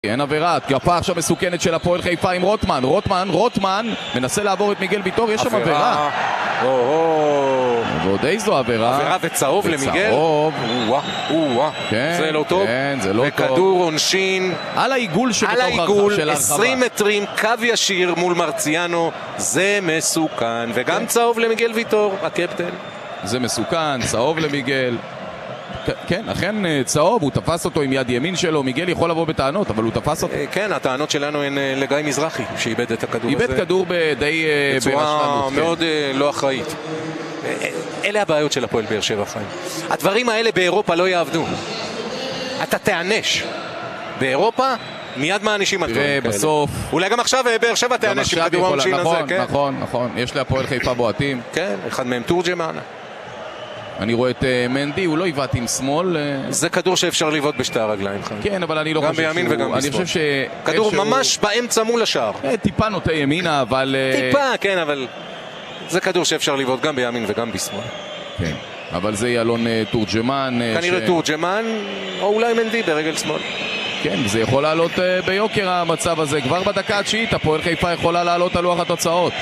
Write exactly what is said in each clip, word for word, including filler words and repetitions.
אין עבירה, התקפה עכשיו מסוכנת של הפועל חיפה עם רוטמן, רוטמן, רוטמן מנסה לעבור את מיגל ויטור, יש שם עבירה. ועוד איזו עבירה. עבירה וצהוב למיגל. וצהוב. זה לא טוב. כן, זה לא טוב. וכדור עונשין. על העיגול שבתוך על העיגול, של הרחבה. עשרים מטרים, קו ישיר מול מרציאנו. זה מסוכן. וגם צהוב למיגל ויטור, הקפטן. זה מסוכן, צהוב למיגל. כן, אכן צהוב, הוא תפס אותו עם יד ימין שלו, מיגל יכול לבוא בטענות, אבל הוא תפס אותו. כן, הטענות שלנו הן לגיא מזרחי, שאיבד את הכדור הזה. איבד כדור בדי בצורה מאוד לא אחראית. אלה הבעיות של הפועל באר שבע, חיים. הדברים האלה באירופה לא יעבדו. אתה תענש. באירופה מיד מענישים הדברים כאלה. תראה, בסוף... אולי גם עכשיו באר שבע תענש עם כדור העונשין הזה, כן? נכון, נכון, יש להפועל חיפה בועטים. כן, אחד מהם תורג'מן. אני רואה את מנדי, הוא לא עיוות עם שמאל. זה כדור שאפשר לבעוט בשתי הרגליים. כן, אבל אני לא חושב שהוא... גם בימין וגם בשמאל. כדור ממש באמצע מול השער. טיפה נוטה ימינה, אבל... טיפה, כן, אבל... זה כדור שאפשר לבעוט גם בימין וגם בשמאל. כן, אבל זה ילון תורג'מן. כנראה תורג'מן, או אולי מנדי ברגל שמאל. כן, זה יכול לעלות ביוקר המצב הזה. כבר בדקה התשיעית, הפועל חיפה יכולה לעלות על לוח התוצאות.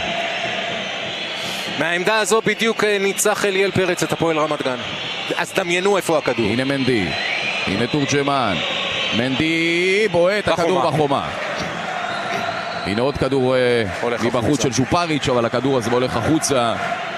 מהעמדה הזו בדיוק ניצח אליאל פרץ את הפועל רמת גן. אז דמיינו איפה הכדור. הנה מנדי, הנה תורג'מן. מנדי בועט, הכדור בחומה. הנה עוד כדור מבחוץ של שופריץ', אבל הכדור הזה הולך החוצה.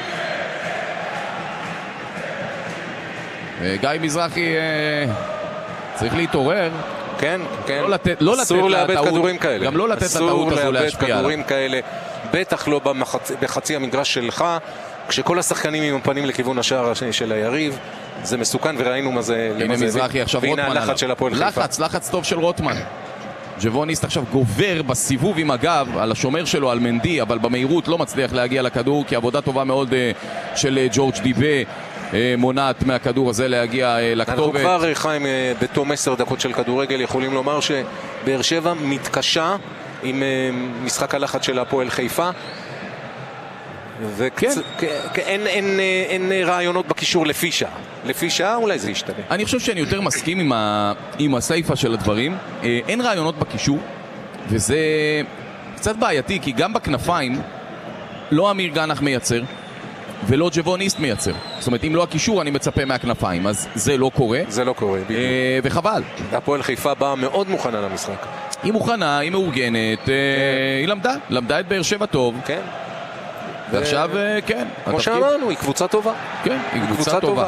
גיא מזרחי צריך להתעורר. כן, כן. לא לתת אסור לאבד כדורים כאלה. גם לא לתת לטעות הזו להשפיע. אסור לאבד כדורים כאלה. בטח לא בחצי המגרש שלך, כשכל השחקנים עם הפנים לכיוון השער של היריב. זה מסוכן, וראינו מה זה. הנה מזרחי, עכשיו רוטמן עליו. הלחץ של הפועל חיפה. לחץ, לחץ טוב של רוטמן. ג'בוניסט עכשיו גובר בסיבוב עם הגב על השומר שלו, על מנדי, אבל במהירות לא מצליח להגיע לכדור, כי עבודה טובה מאוד של ג'ורג' דיבה מונעת מהכדור הזה להגיע לכתובת. אנחנו כבר, חיים, בתום עשר דקות של כדורגל יכולים לומר שבאר שבע מתקשה עם משחק הלחץ של הפועל חיפה, ואין רעיונות בקישור לפי שעה. לפי שעה אולי זה ישתנה. אני חושב שאני יותר מסכים עם, ה... עם הסייפה של הדברים. אין רעיונות בקישור, וזה קצת בעייתי, כי גם בכנפיים לא אמיר גנח מייצר ולא ג'בוניסט מייצר. זאת אומרת, אם לא הקישור, אני מצפה מהכנפיים, אז זה לא קורה. זה לא קורה, בדיוק. וחבל. הפועל חיפה באה מאוד מוכנה למשחק. היא מוכנה, היא מאורגנת, היא למדה, למדה את באר שבע טוב. כן. ועכשיו, כן. כמו שאמרנו, היא קבוצה טובה. כן, היא קבוצה טובה.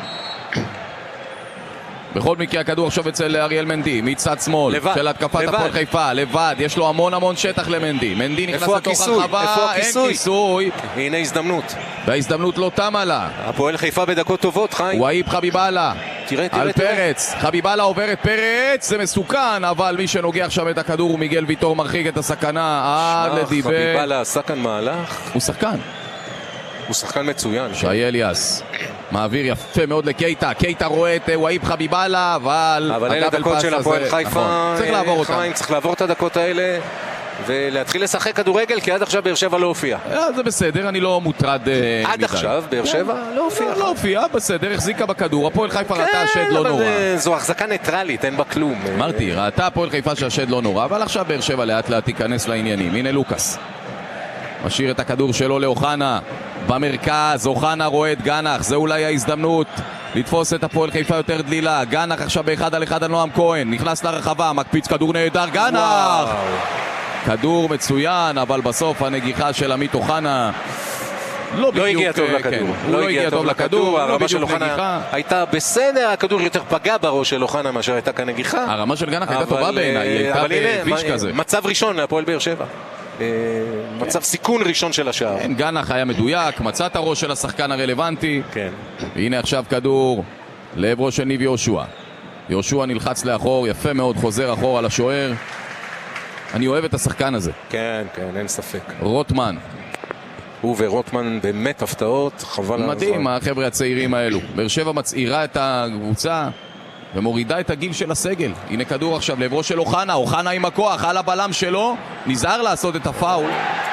בכל מקרה הכדור עכשיו אצל אריאל מנדי, מצד שמאל של התקפת הפועל חיפה, לבד, יש לו המון המון שטח למנדי. מנדי נכנס לתוך הרחבה, אין כיסוי. הנה הזדמנות. וההזדמנות לא תמה לה. הפועל חיפה בדקות טובות, חיים. וואיב חביבאללה. תראה, תראה, על פרץ. חביבאללה עובר את פרץ, זה מסוכן, אבל מי שנוגע עכשיו את הכדור הוא מיגל ויטור, מרחיק את הסכנה עד לדיבה. חביבאללה עשה כאן מהלך. הוא שחקן. הוא שחקן מצוין. שי אליאס מעביר יפה מאוד לקייטה, קייטה רואה את וואיב חביבאללה, אבל אבל אלה הדקות של הפועל חיפה, צריך לעבור אותם. צריך לעבור את הדקות האלה ולהתחיל לשחק כדורגל, כי עד עכשיו באר שבע לא הופיע. זה בסדר, אני לא מוטרד מדי. עד עכשיו באר שבע לא הופיע. לא הופיע, בסדר, החזיקה בכדור, הפועל חיפה ראתה השד לא נורא. זו החזקה ניטרלית, אין בה כלום. אמרתי, ראתה הפועל חיפה שהשד לא נורא, אבל עכשיו באר שבע לאט לאט תיכנס לעניינים. הנה לוקאס משאיר את הכדור שלו לאוחנה במרכז, אוחנה רואה את גנח, זה אולי ההזדמנות לתפוס את הפועל חיפה יותר דלילה. גנח עכשיו באחד על אחד על נועם כהן, נכנס לרחבה, מקפיץ כדור נהדר, גנח! כדור מצוין, אבל בסוף הנגיחה של עמית אוחנה לא לא הגיע טוב לכדור. לא הגיע טוב לכדור, הרמה של אוחנה הייתה בסדר, הכדור יותר פגע בראש של אוחנה מאשר הייתה כאן נגיחה. הרמה של גנח הייתה טובה בעיניי, היא הייתה בביש כזה. מצב ראשון להפועל באר שבע. מצב סיכון ראשון של השער. גנח היה מדויק, מצא את הראש של השחקן הרלוונטי. כן. והנה עכשיו כדור לעברו של ניב יהושע. יהושע נלחץ לאחור, יפה מאוד, חוזר אחור על השוער. אני אוהב את השחקן הזה. כן, כן, אין ספק. רוטמן. הוא ורוטמן באמת הפתעות, חבל. מדהים, החבר'ה הצעירים האלו. באר שבע מצעירה את הקבוצה ומורידה את הגיל של הסגל. הנה כדור עכשיו לעברו של אוחנה, אוחנה עם הכוח, על הבלם שלו, נזהר לעשות את הפאול.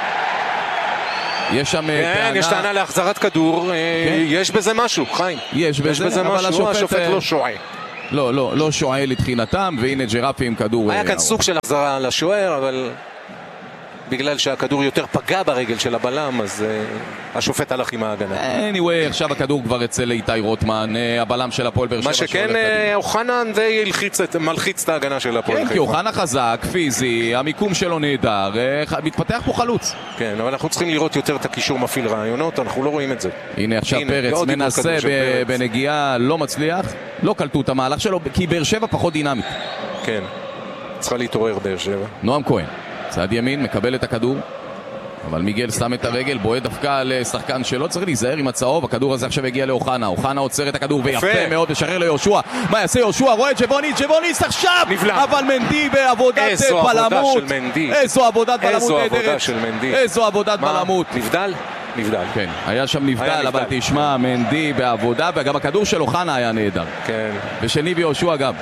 יש שם כן, טענה... יש טענה להחזרת כדור, כן. יש בזה משהו, חיים. יש בזה, יש בזה אבל משהו, השופט, השופט לא שועה. לא, לא, לא שועל לתחילתם, והנה ג'רפי עם כדור. היה כאן סוג של החזרה לשוער, אבל בגלל שהכדור יותר פגע ברגל של הבלם, אז uh, השופט הלך עם ההגנה. anyway, עכשיו הכדור כבר אצל איתי רוטמן, uh, הבלם של הפועל באר שבע. מה שכן, uh, אוחנה די מלחיץ את ההגנה של הפועל כן, חיפה. כי אוחנה חזק, פיזי, המיקום שלו נהדר, uh, מתפתח פה חלוץ. כן, אבל אנחנו צריכים לראות יותר את הקישור מפעיל רעיונות, אנחנו לא רואים את זה. הנה עכשיו הנה, פרץ מנסה ב- בנגיעה, לא מצליח, לא קלטו את המהלך שלו, כי באר שבע פחות דינמית. כן, צריכה להתעורר באר שבע. נועם כהן. צד ימין, מקבל את הכדור, אבל מיגל שם את הרגל, בועט דווקא לשחקן שלו, צריך להיזהר עם הצהוב, הכדור הזה עכשיו הגיע לאוחנה, אוחנה עוצר את הכדור ויפה מאוד, לשחרר ליהושע, מה יעשה יהושע, רואה את ג'בוניס, ג'בוניס עכשיו, נבלע. אבל מנדי בעבודת בלמות, איזו עבודת בלמות נהדרת, איזו עבודת בלמות, נבדל? נבדל. כן, היה שם נבדל, אבל תשמע, מנדי בעבודה, וגם הכדור של אוחנה היה נהדר, כן. ושני ויהושע גם.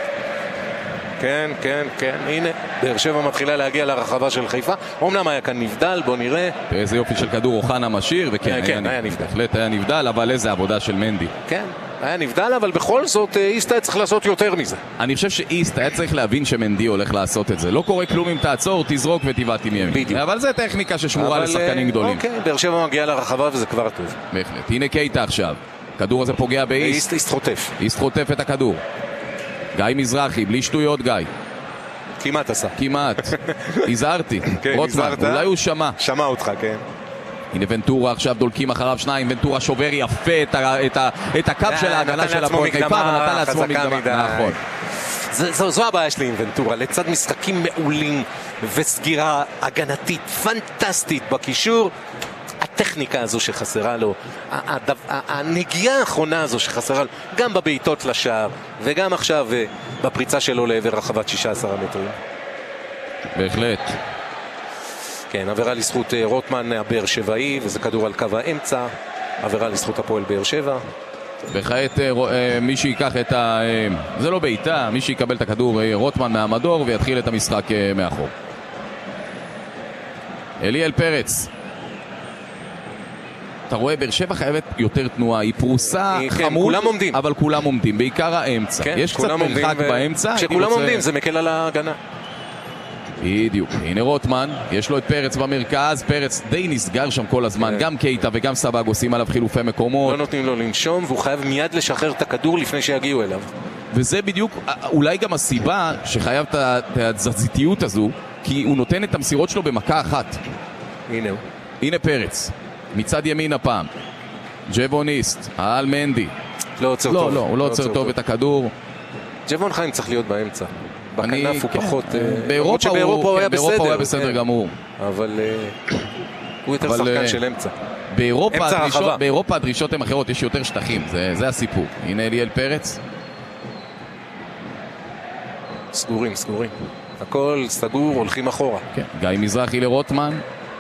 כן, כן, כן, הנה, באר שבע מתחילה להגיע לרחבה של חיפה. אומנם היה כאן נבדל, בוא נראה. איזה יופי של כדור אוחנה משאיר, וכן, כן, היה נבדל. בהחלט היה נבדל, אבל איזה עבודה של מנדי. כן, היה נבדל, אבל בכל זאת איסט היה צריך לעשות יותר מזה. אני חושב שאיסט היה צריך להבין שמנדי הולך לעשות את זה. לא קורה כלום אם תעצור, תזרוק ותיבט עם ימין. בדיוק. אבל זה טכניקה ששמורה לשחקנים גדולים. אוקיי, באר שבע מגיעה לרחבה וזה כבר טוב. בהחלט. הנה קייטה עכשיו. הכדור הזה פוגע באיסט. איסט חוטף. איסט חוטף את הכדור. גיא מזרחי, בלי שטויות גיא. כמעט עשה. כמעט. הזהרתי. כן, רוטמן, אולי הוא שמע. שמע אותך, כן. הנה ונטורה עכשיו דולקים אחריו שניים, ונטורה שובר יפה את, ה, את, ה, את הקו של ההגנה של הפועל חיפה ונתן לעצמו מקדמה. נכון. זו, זו הבעיה שלי עם ונטורה, לצד משחקים מעולים וסגירה הגנתית פנטסטית בקישור, הטכניקה הזו שחסרה לו, הנגיעה האחרונה הזו שחסרה לו, גם בבעיטות לשער וגם עכשיו בפריצה שלו לעבר רחבת שישה עשר המטרים. בהחלט. כן, עבירה לזכות רוטמן הבאר שבעי, וזה כדור על קו האמצע, עבירה לזכות הפועל באר שבע. וכעת מי שיקח את ה... זה לא בעיטה, מי שיקבל את הכדור רוטמן מהמדור ויתחיל את המשחק מאחור. אליאל פרץ. אתה רואה, באר שבע חייבת יותר תנועה, היא פרוסה כן, חמוד, כולם עומדים. אבל כולם עומדים, בעיקר האמצע. כן, יש קצת מרחק ו... באמצע. כשכולם רוצה... עומדים זה מקל על ההגנה. בדיוק, הנה רוטמן, יש לו את פרץ במרכז, פרץ די נסגר שם כל הזמן, גם קייטה וגם סבג עושים עליו חילופי מקומות. לא נותנים לו לנשום, והוא חייב מיד לשחרר את הכדור לפני שיגיעו אליו. וזה בדיוק, אולי גם הסיבה שחייב את התזזיתיות הזו, כי הוא נותן את המסירות שלו במכה אחת. הנה הוא. הנה פרץ, מצד ימין הפעם, ג'בוניסט, על מנדי. לא עוצר לא, טוב. לא, הוא לא עוצר טוב את הכדור. ג'בון חיים צריך להיות באמצע. בכנף הוא פחות... באירופה הוא היה בסדר גמור. אבל הוא יותר שחקן של אמצע. באירופה הדרישות הן אחרות, יש יותר שטחים, זה הסיפור. הנה אליאל פרץ. סגורים, סגורים. הכל סגור, הולכים אחורה. גיא מזרחי לרוטמן.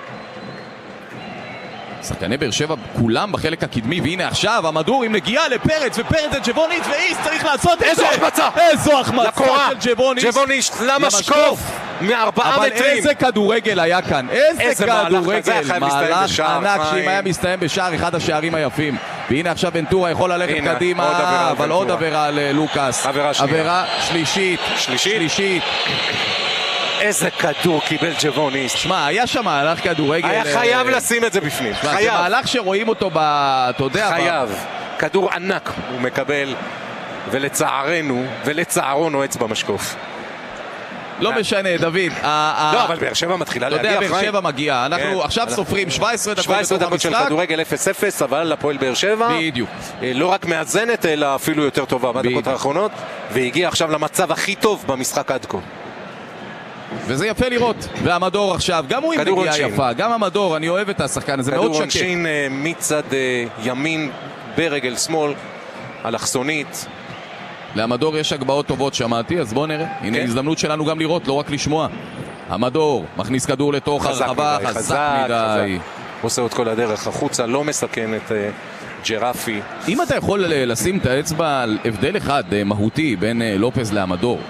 שחקני באר שבע כולם בחלק הקדמי, והנה עכשיו המדור עם נגיעה לפרץ, ופרץ את ג'בוניס, ואיסט צריך לעשות את זה. איזו החמצה! איזו החמצה של ג'בוניס. ג'בוניס למשקוף מארבעה מטרים. אבל איזה כדורגל היה כאן, איזה כדורגל. מהלך ענק שאם היה מסתיים בשער, אחד השערים היפים. והנה עכשיו ונטורה יכול ללכת קדימה, אבל עוד עבירה ללוקאס. עבירה שלישית. שלישית. איזה כדור קיבל ג'בוניס. שמע, היה שם מהלך כדורגל. היה חייב לשים את זה בפנים. חייב. זה מהלך שרואים אותו ב... אתה יודע... חייב. כדור ענק הוא מקבל, ולצערנו, ולצערו נועץ במשקוף. לא משנה, דוד. לא, אבל באר שבע מתחילה להגיע. אתה יודע, באר שבע מגיעה. אנחנו עכשיו סופרים שבע עשרה דקות שבע עשרה דקות של כדורגל אפס אפס, אבל לפועל באר שבע. בדיוק. לא רק מאזנת, אלא אפילו יותר טובה בדקות האחרונות, והגיע עכשיו למצב הכי טוב במשחק עד כה. וזה יפה לראות, והמדור עכשיו, גם הוא עם נגיעה יפה, גם המדור, אני אוהב את השחקן הזה, מאוד שקט. כדור עונשין מצד ימין ברגל שמאל, אלכסונית. למדור יש הגבהות טובות, שמעתי, אז בואו נראה. הנה הזדמנות שלנו גם לראות, לא רק לשמוע. המדור מכניס כדור לתוך הרחבה, חזק מדי. עושה את כל הדרך החוצה, לא מסכן את ג'רפי. אם אתה יכול לשים את האצבע על הבדל אחד מהותי בין לופז לעמדור,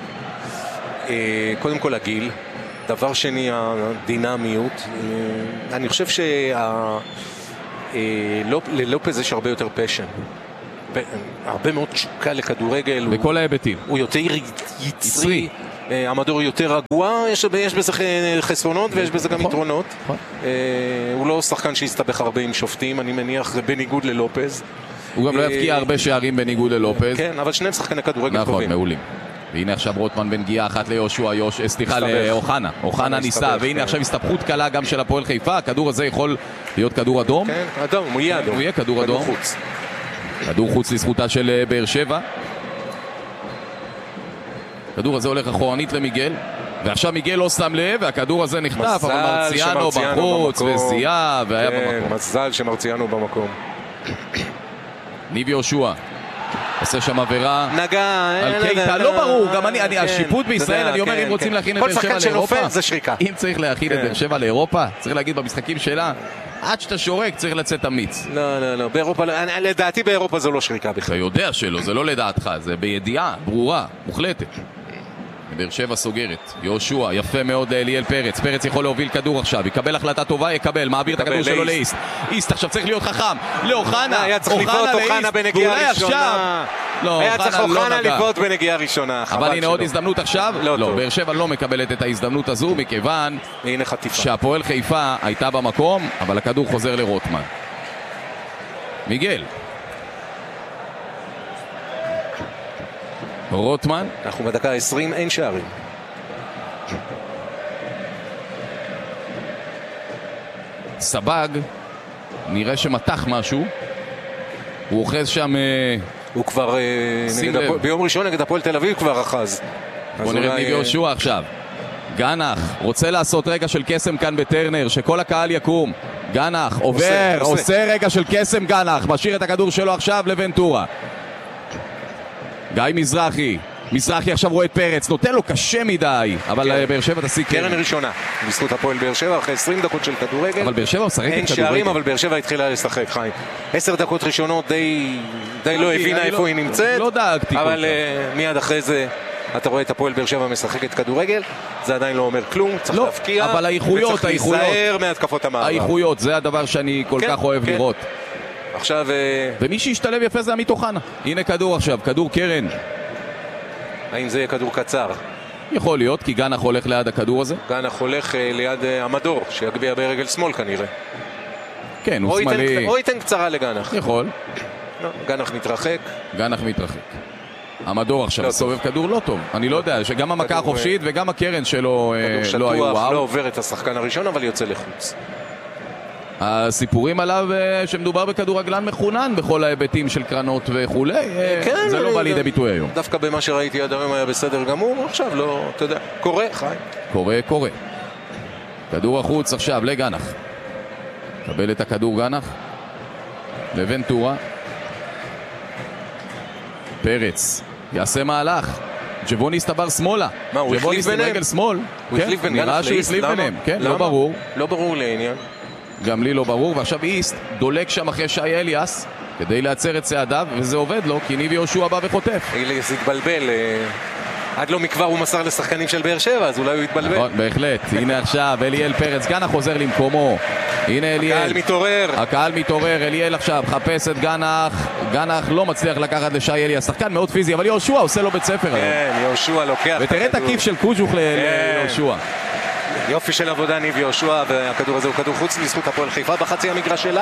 קודם כל הגיל, דבר שני הדינמיות. אני חושב שללופז יש הרבה יותר פשן. הרבה מאוד תשוקה לכדורגל. בכל ההיבטים. הוא יותר יצרי. המדור יותר רגוע, יש, יש בזה חסרונות ויש בזה גם יתרונות. הוא לא שחקן שהסתבך הרבה עם שופטים, אני מניח, זה בניגוד ללופז. הוא גם לא יבקיע הרבה שערים בניגוד ללופז. כן, אבל שניהם שחקני כדורגל טובים. נכון, מעולים. והנה עכשיו רוטמן בנגיעה אחת ליהושע, סליחה, לאוחנה. אוחנה ניסה, והנה עכשיו הסתבכות קלה גם של הפועל חיפה. הכדור הזה יכול להיות כדור אדום. כן, אדום, הוא יהיה אדום. הוא יהיה כדור אדום. כדור חוץ לזכותה של באר שבע. הכדור הזה הולך אחורנית למיגל, ועכשיו מיגל לא שם לב, והכדור הזה נחטף, אבל מרציאנו בחוץ, וזייה, והיה במקום. מזל שמרציאנו במקום. ניב יהושע עושה שם עבירה נגע על קייטה, לא ברור, גם אני, השיפוט בישראל, אני אומר, אם רוצים להכין את באר שבע לאירופה, אם צריך להכין את באר שבע לאירופה, צריך להגיד במשחקים שלה, עד שאתה שורק צריך לצאת אמיץ. לא, לא, לא, באירופה, לדעתי באירופה זו לא שריקה בכלל. אתה יודע שלא, זה לא לדעתך, זה בידיעה, ברורה, מוחלטת. באר שבע סוגרת, יהושע, יפה מאוד לאליאל פרץ, פרץ יכול להוביל כדור עכשיו, יקבל החלטה טובה, יקבל, מעביר את הכדור שלו לאיסט, איסט עכשיו צריך להיות חכם, לאוחנה, היה צריך לבעוט אוחנה בנגיעה ראשונה, היה צריך אוחנה לבעוט בנגיעה ראשונה. אבל הנה עוד הזדמנות עכשיו, לא, באר שבע לא מקבלת את ההזדמנות הזו, מכיוון שהפועל חיפה הייתה במקום, אבל הכדור חוזר לרוטמן. מיגל רוטמן, אנחנו בדקה עשרים, אין שערים. סבג נראה שמתח משהו, הוא אוחז שם, הוא כבר ביום ראשון נגד הפועל תל אביב כבר אחז. בוא נראה ניב יהושע עכשיו, גנח רוצה לעשות רגע של קסם כאן בטרנר, שכל הקהל יקום. גנח עובר, עושה, עושה. עושה רגע של קסם, גנח משאיר את הכדור שלו עכשיו לוונטורה. גיא מזרחי, מזרחי עכשיו רואה את פרץ, נותן לו קשה מדי, אבל באר שבע תשיג קרן ראשונה בזכות הפועל באר שבע אחרי עשרים דקות של כדורגל. אבל באר שבע משחקת כדורגל. אין שערים, אבל באר שבע התחילה לשחק, חיים. עשר דקות ראשונות די לא הבינה איפה היא נמצאת, לא דאגתי, אבל מיד אחרי זה אתה רואה את הפועל באר שבע משחקת כדורגל, זה עדיין לא אומר כלום, צריך להפקיע, אבל האיכויות, וצריך להיזהר מהתקפות המעבר. האיכויות, זה הדבר שאני כל כך אוהב לראות. עכשיו... ומי שהשתלב יפה זה עמית אוחנה. הנה כדור עכשיו, כדור קרן. האם זה יהיה כדור קצר? יכול להיות, כי גנח הולך ליד הכדור הזה. גנח הולך ליד המדור, שיגביע ברגל שמאל כנראה. כן, הוא שמאלי. או ייתן קצרה לגנח. יכול. לא, גנח מתרחק. גנח מתרחק. המדור עכשיו לא סובב טוב. כדור לא טוב. אני לא יודע, שגם המכה החופשית וגם הקרן שלו לא היו וואו. לא עובר את השחקן הראשון, אבל יוצא לחוץ. הסיפורים עליו שמדובר בכדורגלן מחונן בכל ההיבטים של קרנות וכולי, כן, זה לא בא לידי ביטוי היום. דווקא במה שראיתי עד היום היה בסדר גמור, עכשיו לא, אתה יודע, קורה, חי. קורה, קורה. כדור החוץ עכשיו לגנח. קבל את הכדור גנח. לוונטורה. פרץ. יעשה מהלך. ג'בוני הסתבר שמאלה. מה, הוא החליף ביניהם? רגל שמאל. הוא החליף בין נראה שהוא החליף ביניהם. כן, לא ברור. לא ברור לעניין. גם לי לא ברור, ועכשיו איסט דולק שם אחרי שי אליאס כדי לעצר את צעדיו, וזה עובד לו, כי ניב יהושע בא וחוטף. אליאס התבלבל, עד לא מכבר הוא מסר לשחקנים של באר שבע, אז אולי הוא התבלבל. נכון, בהחלט. הנה עכשיו אליאל פרץ, גנח חוזר למקומו. הנה אליאל. הקהל מתעורר. הקהל מתעורר, אליאל עכשיו חפש את גנח. גנח לא מצליח לקחת לשי אליאס, שחקן מאוד פיזי, אבל יהושע עושה לו בית ספר. כן, יהושע לוקח. ותראה את הכיף של קוז'וך ליהושע. יופי של עבודה ניב יהושע, והכדור הזה הוא כדור חוץ לזכות הפועל חיפה בחצי המגרש שלה.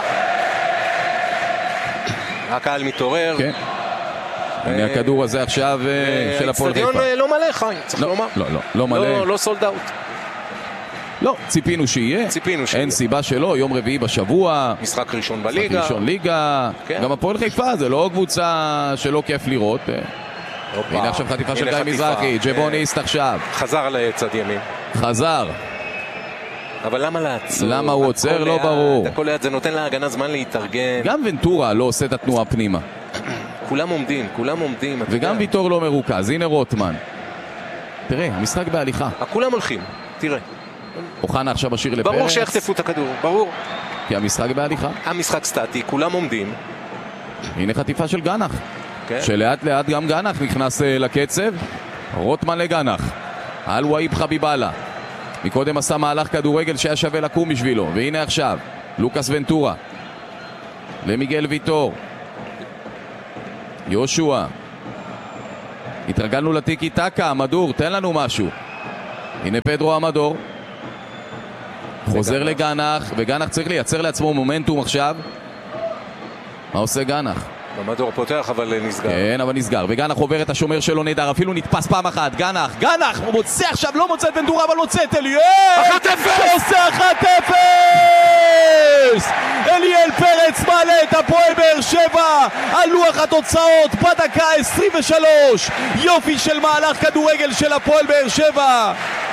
הקהל מתעורר. כן. הנה הכדור הזה עכשיו של הפועל חיפה. אצטדיון לא מלא, חיים, צריך לומר. לא, לא, לא מלא. לא סולד אאוט. לא, ציפינו שיהיה. ציפינו שיהיה. אין סיבה שלא, יום רביעי בשבוע. משחק ראשון בליגה. משחק ראשון ליגה. גם הפועל חיפה זה לא קבוצה שלא כיף לראות. הנה עכשיו חטיפה של גיא מזרחי, ג'בוניסט עכשיו. חזר לצד ימין. חזר. אבל למה לעצור? למה הוא עוצר? לא ברור. הכל ליד, זה נותן להגנה זמן להתארגן. גם ונטורה לא עושה את התנועה פנימה. כולם עומדים, כולם עומדים. וגם ויטור לא מרוכז, הנה רוטמן. תראה, המשחק בהליכה. כולם הולכים, תראה. אוחנה עכשיו משאיר לפרץ. ברור שיחטפו את הכדור, ברור. כי המשחק בהליכה. המשחק סטטי, כולם עומדים. הנה חטיפה של גנח. שלאט לאט גם גנח נכנס לקצב. רוטמן לגנח. על וואיב חביבאללה. מקודם עשה מהלך כדורגל שהיה שווה לקום בשבילו. והנה עכשיו, לוקאס ונטורה. למיגל ויטור. יהושע. התרגלנו לטיקי טקה, מדור, תן לנו משהו. הנה פדרו המדור. חוזר לגנח, וגנח צריך לייצר לעצמו מומנטום עכשיו. מה עושה גנח? המדור פותח אבל נסגר. כן, אבל נסגר. וגנח עובר את השומר שלו נהדר, אפילו נתפס פעם אחת. גנח, גנח, הוא מוצא עכשיו, לא מוצא את בנדורה, אבל מוצא את אליאל! אחת אפס! עושה אחת אפס! אליאל פרץ מעלה את הפועל באר שבע על לוח התוצאות בדקה עשרים ושלוש. יופי של מהלך כדורגל של הפועל באר שבע.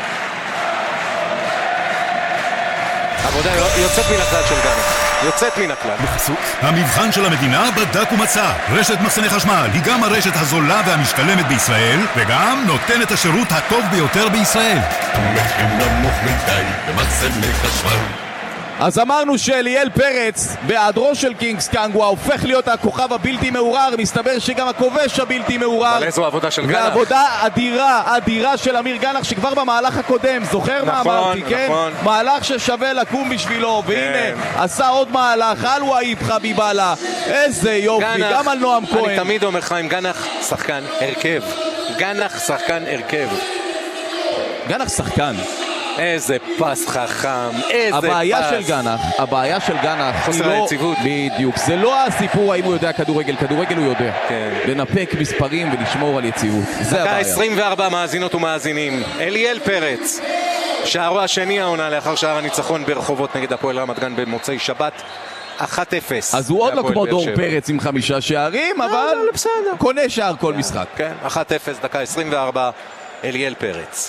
עבודה יוצאת מן הכלל של גנח. יוצאת מן הכלל. בחסות המבחן של המדינה בדק ומצא. רשת מחסני חשמל היא גם הרשת הזולה והמשתלמת בישראל, וגם נותנת השירות הטוב ביותר בישראל. מחיר נמוך מדי במחסני חשמל. אז אמרנו שאליאל פרץ בהיעדרו של קינגס קנגווה הופך להיות הכוכב הבלתי מעורר. מסתבר שגם הכובש הבלתי מעורר. אבל איזו עבודה של גנח. ועבודה אדירה, אדירה של אמיר גנח שכבר במהלך הקודם, זוכר מה אמרתי, כן? מהלך ששווה לקום בשבילו, והנה עשה עוד מהלך על וואיב חביבאללה. איזה יופי, גם על נועם כהן. אני תמיד אומר חיים, גנח שחקן הרכב. גנח שחקן הרכב. גנח שחקן. איזה פס חכם, איזה פס. הבעיה של גנח, הבעיה של גנח חוסר היציבות. בדיוק, זה לא הסיפור האם הוא יודע כדורגל, כדורגל הוא יודע. כן. לנפק מספרים ולשמור על יציבות, זה הבעיה. עשרים וארבע מאזינות ומאזינים. אליאל פרץ, שערו השני העונה לאחר שער הניצחון ברחובות נגד הפועל רמת גן במוצאי שבת. אחת אפס. אז הוא עוד לא כמו דור פרץ עם חמישה שערים, אבל קונה שער כל משחק. כן, אחת אפס, דקה עשרים וארבע, אליאל פרץ.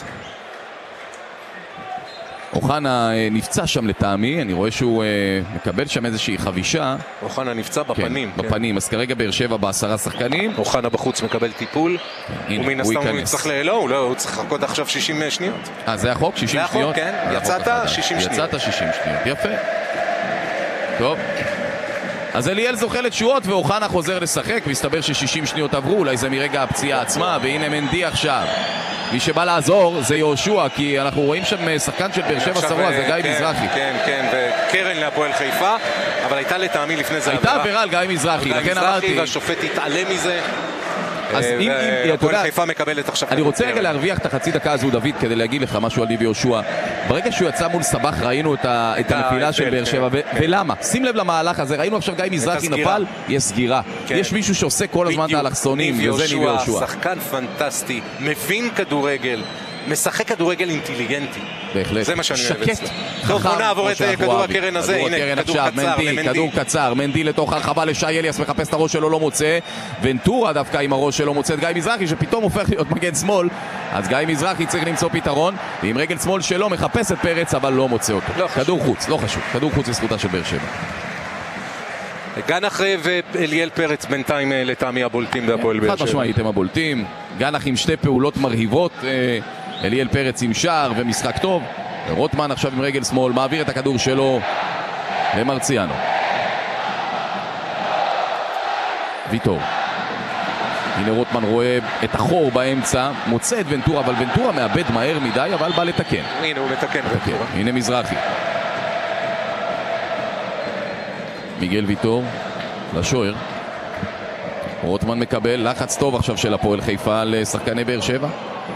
אוחנה נפצע שם לטעמי, אני רואה שהוא מקבל שם איזושהי חבישה. אוחנה נפצע בפנים. כן, בפנים, אז כרגע באר שבע בעשרה שחקנים. אוחנה בחוץ מקבל טיפול. ומן הסתם הוא יצטרך לא, הוא צריך לחכות עכשיו שישים שניות. אה, זה החוק? שישים שניות? זה החוק, כן. יצאת שישים שניות. יצאת שישים שניות, יפה. טוב. אז אליאל זוכה לתשואות ואוחנה חוזר לשחק, והסתבר ש-שישים שניות עברו, אולי זה מרגע הפציעה עצמה, והנה מנדי עכשיו. מי שבא לעזור זה יהושע, כי אנחנו רואים שם שחקן של באר שבע שרוע, זה גיא מזרחי. כן, כן, וקרן להפועל חיפה, אבל הייתה לטעמי לפני זה עבירה. הייתה עבירה על גיא מזרחי, לכן אמרתי. והשופט התעלם מזה. אז אם, אם, הפועל חיפה מקבלת עכשיו. אני רוצה רגע להרוויח את החצי דקה הזו, דוד, כדי להגיד לך משהו על דיבי יהושע. ברגע שהוא יצא מול סבח ראינו את הנפילה של באר שבע, ולמה? שים לב למהלך הזה, ראינו עכשיו גיא מזרחי נפל, יש סגירה. יש מישהו שעושה כל הזמן את האלכסונים, וזה ניבי יהושע. שחקן פנטסטי, מבין כדורגל, משחק כדורגל אינטליגנטי. בהחלט. זה מה שאני אוהב אצלו. שקט. טוב, בוא נעבור את כדור הקרן הזה. הנה, כדור קצר למנדי. כדור קצר, מנדי לתוך הרחבה לשי אליאס, מחפש את הראש שלו, לא מוצא. ונטורה דווקא עם הראש שלו מוצא את גיא מזרחי, שפתאום הופך להיות מגן שמאל. אז גיא מזרחי צריך למצוא פתרון, ועם רגל שמאל שלו מחפש את פרץ, אבל לא מוצא אותו. כדור חוץ, לא חשוב. כדור חוץ לזכותה של באר שבע. גנח ואליאל פרץ בינתיים לטעמי הבולטים בהפועל באר שבע. חד משמעית הם הבולטים. גנח עם שתי פעולות מרהיבות, אליאל פרץ עם שער ומשחק טוב. רוטמן עכשיו עם רגל שמאל מעביר את הכדור שלו למרציאנו. ויטור. הנה רוטמן רואה את החור באמצע, מוצא את ונטורה, אבל ונטורה מאבד מהר מדי, אבל בא לתקן. הנה הוא מתקן. ונטורה. הנה מזרחי. מיגל ויטור לשוער. רוטמן מקבל לחץ טוב עכשיו של הפועל חיפה לשחקני באר שבע.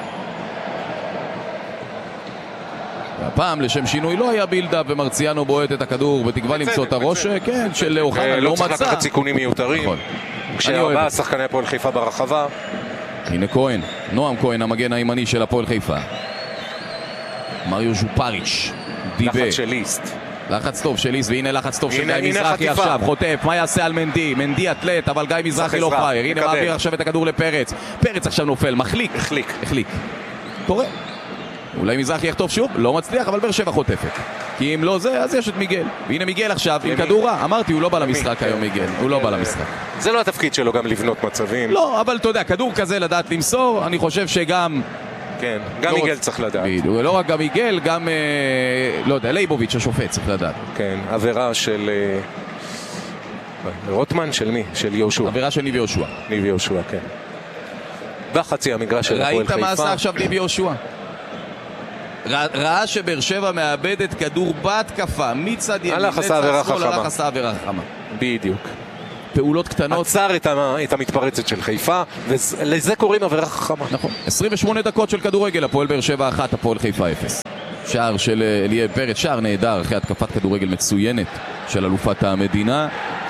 והפעם לשם שינוי לא היה בילדה, ומרציאנו בועט את הכדור בתקווה למצוא את הראש, כן, של אוחנה, לא מצא. לא צריך לקחת סיכונים מיותרים. כשהרבה שחקני הפועל חיפה ברחבה. הנה כהן, נועם כהן המגן הימני של הפועל חיפה. מריו ז'ופריץ' דיבה. לחץ של ליסט. לחץ טוב של ליסט, והנה לחץ טוב של גיא מזרחי עכשיו, חוטף, מה יעשה על מנדי? מנדי אטלט, אבל גיא מזרחי לא פרייר. הנה מעביר עכשיו את הכדור לפרץ. פרץ עכשיו נופל, מחליק. החליק. החליק. קורה. אולי מזרחי יחטוף שוב, לא מצליח, אבל באר שבע חוטפת. כי אם לא זה, אז יש את מיגל. והנה מיגל עכשיו עם כדור רע. אמרתי, הוא לא בא למשחק היום מיגל. הוא לא בא למשחק. זה לא התפקיד שלו גם לבנות מצבים. לא, אבל אתה יודע, כדור כזה לדעת למסור, אני חושב שגם... כן, גם מיגל צריך לדעת. לא רק גם מיגל, גם, לא יודע, לייבוביץ' השופט צריך לדעת. כן, עבירה של... רוטמן של מי? של יהושע. עבירה של ניב יהושע. ניב יהושע, כן. בחצי המגרש של הפועל חיפה. ראית מה עשה עכשיו ניב יהושע? ראה שבאר שבע מאבדת כדור בהתקפה מצד ימין לצד שמאל, הלך עשה עבירה חכמה. בדיוק. פעולות קטנות. עצר את, ה, את המתפרצת של חיפה, ולזה קוראים עבירה חכמה. נכון. עשרים ושמונה דקות של כדורגל, הפועל באר שבע אחת, הפועל חיפה אפס. שער של אליאב פרץ, שער נהדר אחרי התקפת כדורגל מצוינת של אלופת המדינה.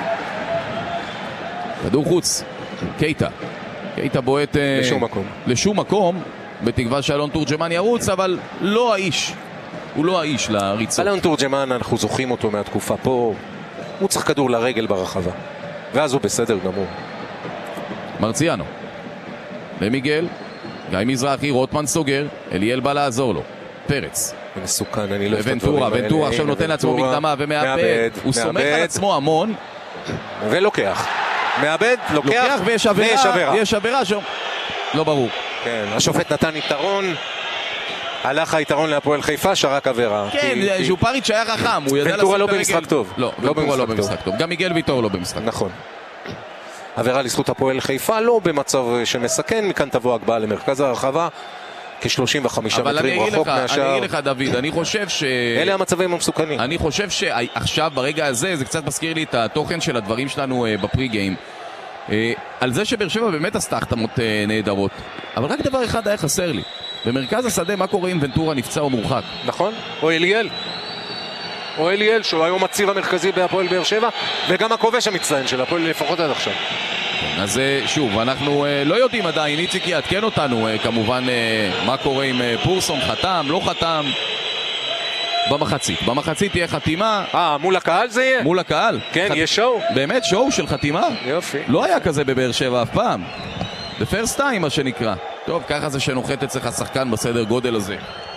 כדור חוץ, קייטה. קייטה בועט לשום מקום. לשום מקום, בתקווה שאלון תורג'מן ירוץ, אבל לא האיש. הוא לא האיש לריצות. אלון תורג'מן, אנחנו זוכרים אותו מהתקופה פה, הוא צריך כדור לרגל ברחבה. ואז הוא בסדר גמור. מרציאנו. למיגל. גיא מזרחי, רוטמן סוגר. אליאל בא לעזור לו. פרץ. מסוכן, אני לא אוהב את הדברים האלה. ונטורה עכשיו נותן לעצמו מקדמה ומאבד. הוא סומך על עצמו המון. ולוקח. מאבד, לוקח, ויש עבירה. יש עבירה שם. לא ברור. כן, השופט נתן יתרון. הלך היתרון להפועל חיפה, שרק עבירה. כן, ז'ופריץ' היה חכם. ונטורה לא במשחק טוב. לא, ונטורה לא במשחק טוב. גם מיגל ויטור לא במשחק. נכון. עבירה לזכות הפועל חיפה, לא במצב שמסכן, מכאן תבוא הגבהה למרכז הרחבה. כ-שלושים וחמישה מטרים רחוק מהשאר. אבל אני אגיד לך דוד, אני חושב ש... אלה המצבים המסוכנים. אני חושב שעכשיו ברגע הזה זה קצת מזכיר לי את התוכן של הדברים שלנו בפרי גיים. על זה שבאר שבע באמת עשתה החתמות נהדרות. אבל רק דבר אחד היה חסר לי. במרכז השדה מה קורה אם ונטורה נפצע או מורחק? נכון, או אליאל. או אליאל שהוא היום הציר המרכזי בהפועל באר שבע, וגם הכובש המצטיין של הפועל לפחות עד עכשיו. אז שוב, אנחנו לא יודעים עדיין, איציק יעדכן אותנו כמובן מה קורה עם פורסון, חתם, לא חתם במחצית. במחצית תהיה חתימה. אה, מול הקהל זה יהיה? מול הקהל. כן, חת... יש שואו. באמת שואו של חתימה? יופי. לא היה כזה בבאר שבע אף פעם. The first time מה שנקרא. טוב, ככה זה שנוחת אצלך שחקן בסדר גודל הזה.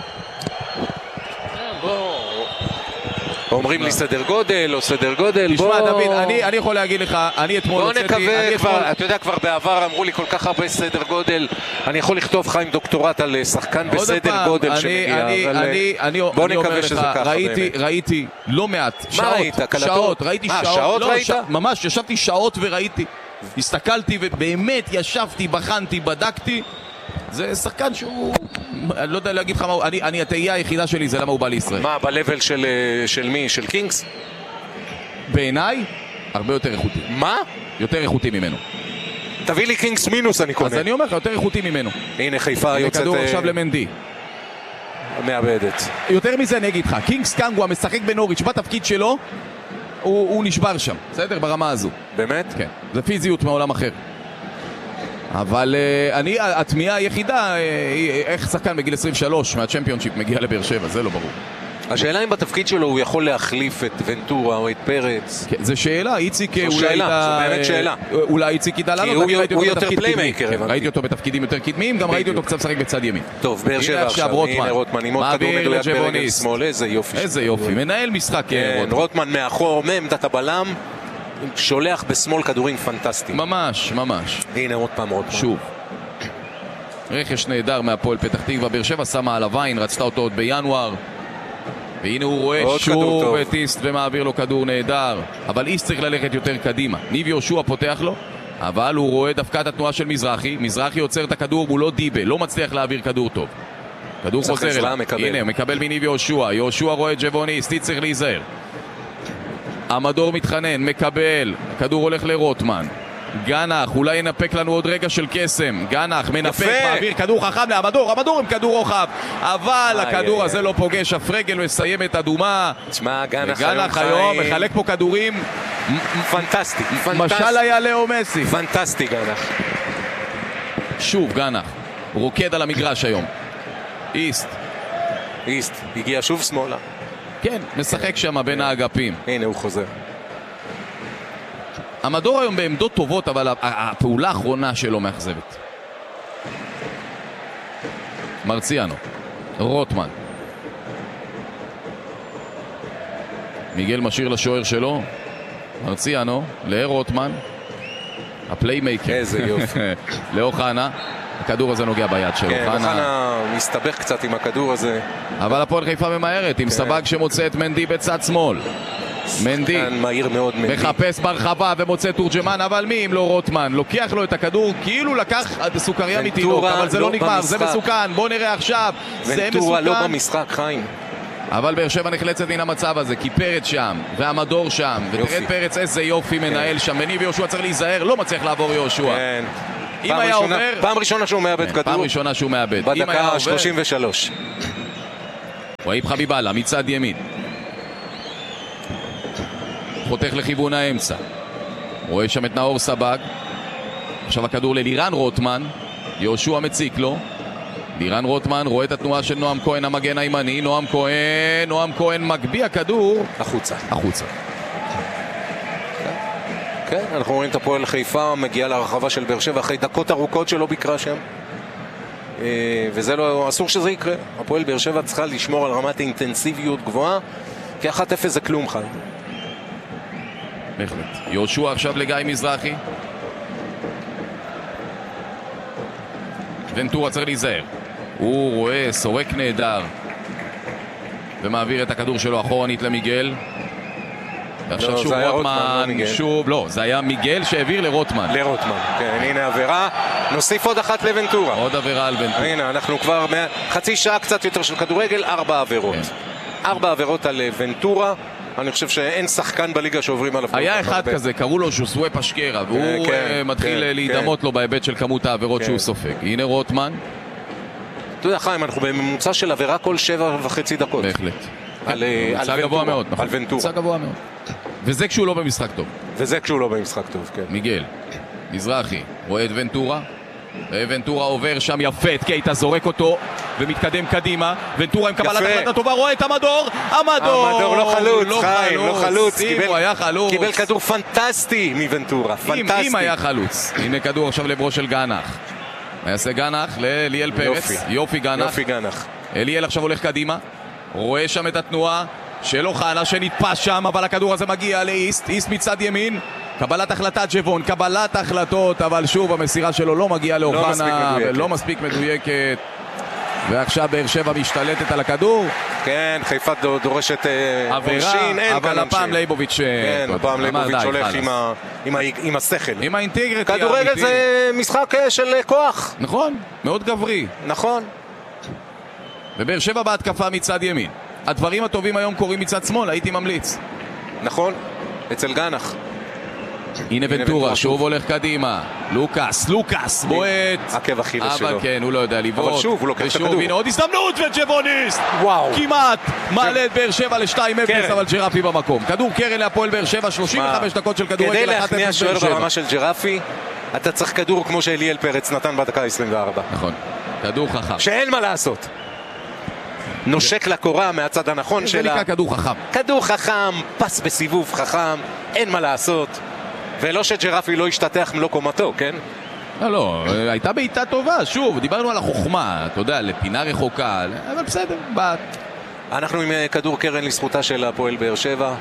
אומרים לי סדר גודל או סדר גודל. תשמע דוד, אני, אני יכול להגיד לך, אני אתמול הוצאתי... בוא נקווה כבר, אתה יודע כבר בעבר אמרו לי כל כך הרבה סדר גודל, אני יכול לכתוב חיים דוקטורט על שחקן בסדר גודל שמגיע. בוא נקווה שזה ככה באמת. ראיתי לא מעט, מה ראית? שעות, ראיתי שעות. שעות ראית? ממש, ישבתי שעות וראיתי. הסתכלתי ובאמת ישבתי, בחנתי, בדקתי. זה שחקן שהוא, אני לא יודע להגיד לך מה הוא, אני, אני התהייה היחידה שלי זה למה הוא בא לישראל. מה, בלבל של, של מי? של קינגס? בעיניי, הרבה יותר איכותי. מה? יותר איכותי ממנו. תביא לי קינגס מינוס אני קונה. אז אני אומר לך, יותר איכותי ממנו. הנה חיפה יוצאת... כדור עכשיו למנדי. מאבדת. יותר מזה אני אגיד לך, קינגס קנגו המשחק בנוריץ' בתפקיד שלו, הוא, הוא נשבר שם, בסדר? ברמה הזו. באמת? כן, זה פיזיות מעולם אחר. אבל uh, אני, התמיהה היחידה, uh, איך שחקן בגיל עשרים ושלוש מהצ'מפיונשיפ מגיע לבאר שבע, זה לא ברור. השאלה אם בתפקיד שלו הוא יכול להחליף את ונטורה או את פרץ. כן, זו שאלה, איציק זו אולי שאלה, איתה, זו באמת שאלה. אולי איציק ידע לענות, הוא, הוא, הוא יותר פליימייקר. כן, ראיתי אותו בתפקידים יותר קדמיים, גם ראיתי אותו קצת שחק בצד ימין. טוב, באר שבע עכשיו, הנה רוטמן, עם עוד כדור מגליית ברגל שמאל, איזה יופי. איזה יופי, מנהל משחק רוטמן. רוטמן מאחור, מעמדת הבלם, שולח בשמאל כדורים פנטסטיים. ממש, ממש. הנה עוד פעם רוטמן. שוב. רכש נהדר מהפועל פתח תקווה, באר שבע שמה עליו עין, רצתה אותו עוד בינואר. והנה הוא רואה שוב את איסט ומעביר לו כדור נהדר. אבל איסט צריך ללכת יותר קדימה. ניב יהושע פותח לו, אבל הוא רואה דווקא את התנועה של מזרחי. מזרחי עוצר את הכדור מולו דיבה, לא מצליח להעביר כדור טוב. כדור חוזר אליו. הנה, הוא מקבל מניב יהושע. יהושע רואה את ג'בוני, איסט צריך להיזהר. המדור מתחנן, מקבל. הכדור הולך לרוטמן. גנח, אולי ינפק לנו עוד רגע של קסם. גנח מנפק, מעביר כדור חכם לעמדור, המדור עם כדור רוחב, אבל הכדור הזה לא פוגש, הפרגל מסיים את אדומה. תשמע, גנח היום מחלק פה כדורים פנטסטי, משל היה לאו מסי. פנטסטי גנח. שוב גנח, רוקד על המגרש היום. איסט איסט, הגיע שוב שמאלה. כן, משחק שם בין האגפים. הנה הוא חוזר. המדור היום בעמדות טובות, אבל הפעולה האחרונה שלו מאכזבת. מרציאנו, רוטמן. מיגל משאיר לשוער שלו. מרציאנו, לרוטמן. הפליימייקר. איזה יופי. לאוחנה. הכדור הזה נוגע ביד שלו. כן, אוחנה מסתבך קצת עם הכדור הזה. אבל הפועל חיפה ממהרת, עם סבג שמוצא את מנדי בצד שמאל. מנדי מהיר מאוד, מנדי מחפש ברחבה ומוצא תורג'מן, אבל מי אם לא רוטמן לוקח לו את הכדור כאילו לקח סוכריה מתינוק, אבל זה לא נגמר, זה מסוכן. בוא נראה עכשיו, זה מסוכן. ונטורה לא במשחק, חיים. אבל באר שבע נחלצת מן המצב הזה, כי פרץ שם, והמדור שם, ותרד פרץ איזה יופי מנהל שם, בני ויהושע צריך להיזהר, לא מצליח לעבור יהושע. כן. אם היה עובר... פעם ראשונה שהוא מאבד כדור. פעם ראשונה שהוא מאבד. בדקה שלושים ושלוש. והיב חביבאללה מצד ימין. חותך לכיוון האמצע. רואה שם את נאור סבג. עכשיו הכדור ללירן רוטמן. יהושע מציק לו. לירן רוטמן רואה את התנועה של נועם כהן המגן הימני. נועם כהן, נועם כהן מגביה כדור. החוצה. החוצה. כן, אנחנו רואים את הפועל חיפה מגיעה לרחבה של באר שבע אחרי דקות ארוכות שלא ביקרה שם. וזה לא, אסור שזה יקרה. הפועל באר שבע צריכה לשמור על רמת אינטנסיביות גבוהה, כי אחת אפס זה כלום חי. בהחלט. יהושע עכשיו לגיא מזרחי. ונטורה צריך להיזהר. הוא רואה סורק נהדר ומעביר את הכדור שלו אחורנית למיגל. ועכשיו שוב רוטמן, שוב, לא, זה היה מיגל שהעביר לרוטמן. לרוטמן, כן, הנה עבירה. נוסיף עוד אחת לוונטורה. עוד עבירה על ונטורה. הנה, אנחנו כבר חצי שעה קצת יותר של כדורגל, ארבע עבירות. ארבע עבירות על ונטורה. אני חושב שאין שחקן בליגה שעוברים עליו. היה אחד כזה, קראו לו ז'וסווה פשקרה, והוא מתחיל להידמות לו בהיבט של כמות העבירות שהוא סופג. הנה רוטמן. אתה יודע, חיים, אנחנו בממוצע של עבירה כל שבע וחצי דקות. בהחלט. על גבוה מאוד, על ונטורה. ממוצע גבוה מאוד. וזה כשהוא לא במשחק טוב. וזה כשהוא לא במשחק טוב, כן. מיגל, מזרחי, רואה את ונטורה. ונטורה עובר שם יפה, את קייטה זורק אותו ומתקדם קדימה. ונטורה עם קבלת החלטה טובה, רואה את המדור. המדור! המדור לא חלוץ, חיים, לא חלוץ. אם הוא היה חלוץ. קיבל כדור פנטסטי מוונטורה, פנטסטי. אם היה חלוץ. הנה כדור עכשיו לברו של גנח. יעשה גנח לאליאל פרץ. יופי גנח. יופי גנח. אליאל עכשיו הולך קדימה. רואה שם את התנועה של אוחנה שנתפס שם, אבל הכדור הזה מגיע לאיסט. איסט מצד ימין. קבלת החלטת ג'בון, קבלת החלטות, אבל שוב המסירה שלו לא מגיעה לאוחנה ולא מספיק מדויקת. ועכשיו באר שבע משתלטת על הכדור. כן, חיפה דורשת עונשין, אין אבל הפעם ליבוביץ' כן, הפעם ליבוביץ' הולך עם השכל. עם האינטגריטי. כדורגל זה משחק של כוח. נכון, מאוד גברי. נכון. ובאר שבע בהתקפה מצד ימין. הדברים הטובים היום קורים מצד שמאל, הייתי ממליץ. נכון, אצל גנח. הנה ונטורה, שוב הולך קדימה. לוקאס, לוקאס, בועט. עקב אכילס שלו. אבל כן, הוא לא יודע לבעוט. אבל שוב, הוא לוקח את הכדור. ושוב, הנה עוד הזדמנות וג'בוניסט. וואו. כמעט מעלה את באר שבע ל-שתיים אפס, אבל ג'רפי במקום. כדור קרן להפועל באר שבע, שלושים וחמש דקות של כדורגל. כדי להכניע שוער ברמה של ג'רפי, אתה צריך כדור כמו שאליאל פרץ נתן בדקה עשרים וארבע. נכון. כדור חכם. שאין מה לעשות. נושק לקורה מהצד הנכון שלה. זה נקרא כדור חכם. כדור חכם, פס בסיבוב חכם, אין מה לעשות. ולא שג'רפי לא השתתח מלוא קומתו, כן? לא, לא, הייתה בעיטה טובה, שוב, דיברנו על החוכמה, אתה יודע, לפינה רחוקה, אבל בסדר, באת. אנחנו עם כדור קרן לזכותה של הפועל באר שבע.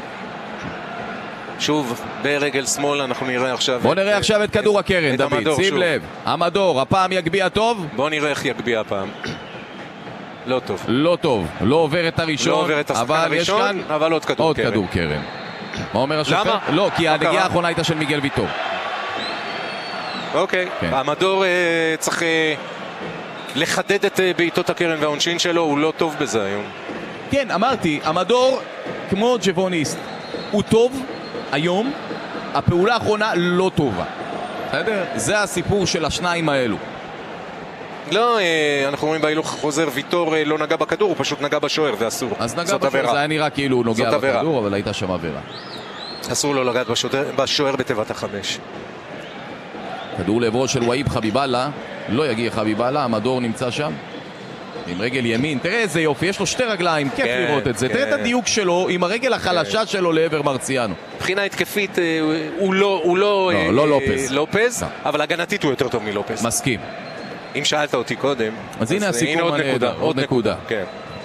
שוב, ברגל שמאל אנחנו נראה עכשיו... בוא נראה עכשיו את כדור הקרן, דוד, שים לב. המדור, הפעם יגביע טוב? בוא נראה איך יגביע הפעם. לא טוב. לא טוב, לא עובר את הראשון, לא עובר את השחקן הראשון, אבל עוד כדור קרן. עוד כדור קרן. מה אומר השופט? למה? לא, כי הנגיעה האחרונה הייתה של מיגל ויטור. אוקיי, המדור צריך לחדד את בעיטות הקרן והעונשין שלו, הוא לא טוב בזה היום. כן, אמרתי, המדור כמו ג'בוניסט הוא טוב היום, הפעולה האחרונה לא טובה. בסדר? זה הסיפור של השניים האלו. לא, אנחנו רואים בהילוך חוזר, ויטור לא נגע בכדור, הוא פשוט נגע בשוער, זה אסור. אז נגע בשוער, זה היה נראה כאילו הוא נוגע בכדור, אבל הייתה שם עבירה. אסור לו לגעת בשוער בתיבת החמש. כדור לעברו של והיב חביבאללה, לא יגיע חביבאללה, המדור נמצא שם. עם רגל ימין, תראה איזה יופי, יש לו שתי רגליים, כיף כן, לראות את זה. כן. תראה את הדיוק שלו עם הרגל החלשה כן. שלו לעבר מרציאנו. מבחינה התקפית הוא לא, הוא לא, לא, לא לופז. לופז, לא. אבל הגנתית הוא יותר טוב מלופז. מסכים. אם שאלת אותי קודם, אז הנה הסיכום הנהדר, עוד נקודה. כן.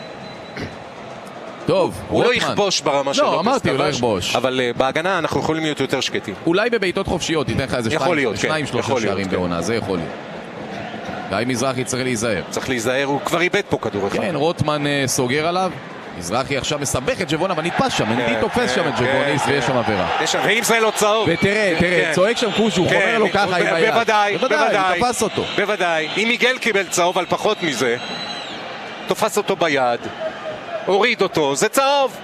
טוב, הוא לא יכבוש ברמה של לופז. לא, אמרתי, הוא לא יכבוש. אבל בהגנה אנחנו יכולים להיות יותר שקטים. אולי בבעיטות חופשיות, תיתן לך איזה שניים, שלושה שערים בעונה, זה יכול להיות. גיא מזרחי צריך להיזהר. צריך להיזהר, הוא כבר איבד פה כדור אחד. כן, רוטמן סוגר עליו. מזרחי עכשיו מסבך את ג'בון, אבל נתפס שם, מנדי תופס שם את ג'בוניס ויש שם עבירה. ואם זה לא צהוב. ותראה, תראה, צועק שם קושו, הוא חומר לו ככה עם היד. בוודאי, בוודאי. הוא תפס אותו. בוודאי. אם מיגל קיבל צהוב על פחות מזה, תופס אותו ביד. הוריד אותו, זה צהוב.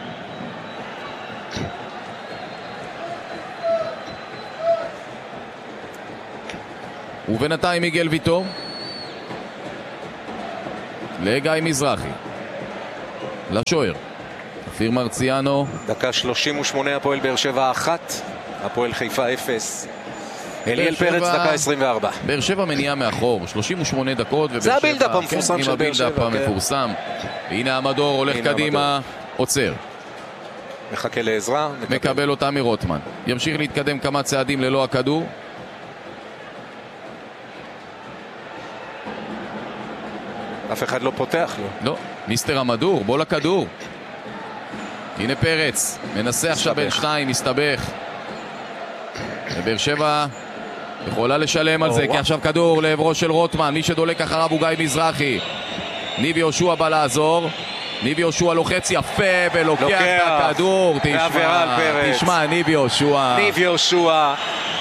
ובינתיים מיגל ויטור לגיא מזרחי, לשוער אופיר מרציאנו. דקה שלושים ושמונה, הפועל באר שבע אחת, הפועל חיפה אפס. אליאל פרץ, דקה עשרים וארבע. באר שבע מניעה מאחור, שלושים ושמונה דקות. זה הבילדאפ המפורסם כן, של באר שבע. עם הבילדאפ המפורסם. והנה המדור הולך קדימה, עוצר. מחכה לעזרה. מקבל. מקבל אותה מרוטמן. ימשיך להתקדם כמה צעדים ללא הכדור. אף אחד לא פותח לו. לא, מיסטר המדור, בוא לכדור. הנה פרץ, מנסה עכשיו בין שניים, מסתבך. ובאר שבע יכולה לשלם על זה, כי עכשיו כדור לעברו של רוטמן, מי שדולק אחריו הוא גיא מזרחי. ניב יהושע בא לעזור, ניב יהושע לוחץ יפה ולוקח את הכדור. תשמע, תשמע, ניב יהושע. ניב יהושע.